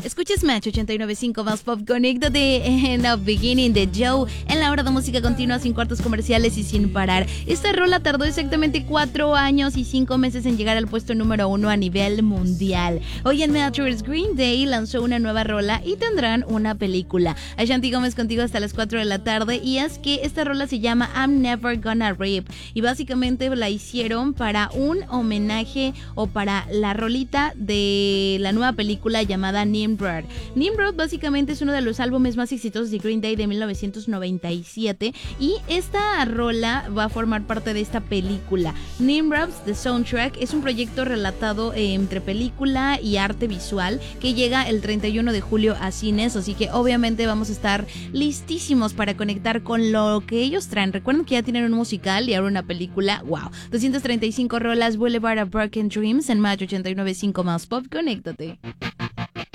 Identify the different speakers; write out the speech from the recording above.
Speaker 1: Escuchas Match 89.5 más pop. Conéctate en The Beginning de Joe. En la hora de música continua, sin cortes comerciales y sin parar. Esta rola tardó exactamente 4 años y 5 meses en llegar al puesto número 1 a nivel mundial. Hoy en Matchers, Green Day lanzó una nueva rola y tendrán una película. Ashanti Gómez contigo hasta las 4 de la tarde. Y es que esta rola se llama I'm Never Gonna Rip. Y básicamente la hicieron para un homenaje o para la rolita de la nueva película llamada Nimrod. Nimrod básicamente es uno de los álbumes más exitosos de Green Day de 1997 y esta rola va a formar parte de esta película. Nimrod, The Soundtrack, es un proyecto relatado entre película y arte visual que llega el 31 de julio a cines, así que obviamente vamos a estar listísimos para conectar con lo que ellos traen. Recuerden que ya tienen un musical y ahora una película. ¡Wow! 235 rolas, Boulevard of Broken Dreams en Match 89.5 más pop. Conéctate.